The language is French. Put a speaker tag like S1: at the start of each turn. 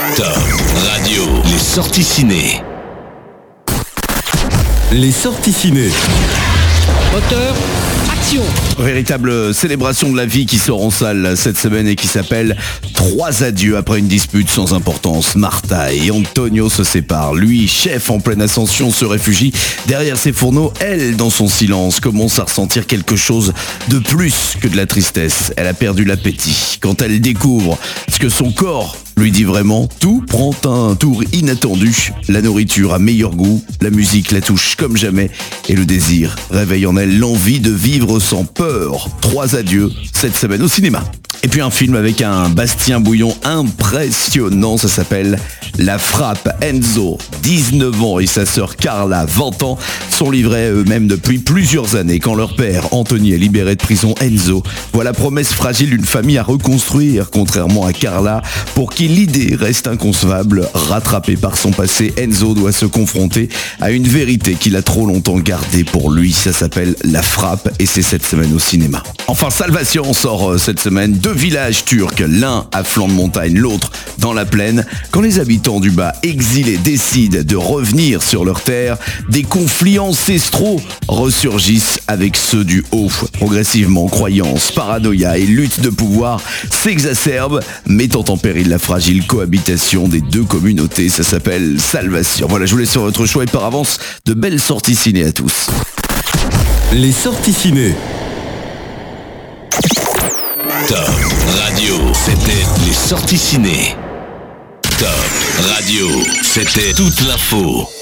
S1: Top Radio, les sorties ciné.
S2: Les sorties ciné.
S3: Moteur, action.
S4: Véritable célébration de la vie qui sort en salle cette semaine et qui s'appelle 3 adieux après une dispute sans importance. Martha et Antonio se séparent. Lui, chef en pleine ascension, se réfugie derrière ses fourneaux. Elle, dans son silence, commence à ressentir quelque chose de plus que de la tristesse. Elle a perdu l'appétit. Quand elle découvre ce que son corps lui dit vraiment, tout prend un tour inattendu. La nourriture a meilleur goût, la musique la touche comme jamais et le désir réveille en elle l'envie de vivre sans peur. 3 adieux cette semaine au cinéma. Et puis un film avec un Bastien Bouillon impressionnant, ça s'appelle La Frappe. Enzo, 19 ans, et sa sœur Carla, 20 ans, sont livrés à eux-mêmes depuis plusieurs années. Quand leur père, Anthony, est libéré de prison, Enzo voit la promesse fragile d'une famille à reconstruire, contrairement à Carla, pour qui l'idée reste inconcevable. Rattrapé par son passé, Enzo doit se confronter à une vérité qu'il a trop longtemps gardée pour lui. Ça s'appelle La Frappe et c'est cette semaine au cinéma. Enfin, Salvation sort cette semaine. 2 villages turcs, l'un à flanc de montagne, l'autre dans la plaine. Quand les habitants du bas, exilés, décident de revenir sur leur terre, des conflits ancestraux ressurgissent avec ceux du haut. Progressivement, croyances, paranoïa et lutte de pouvoir s'exacerbent, mettant en péril la fragile cohabitation des 2 communautés. Ça s'appelle Salvation. Voilà, je vous laisse sur votre choix et par avance, de belles sorties ciné à tous.
S2: Les sorties ciné.
S1: Top Radio, c'était les sorties ciné. Top Radio, c'était toute l'info.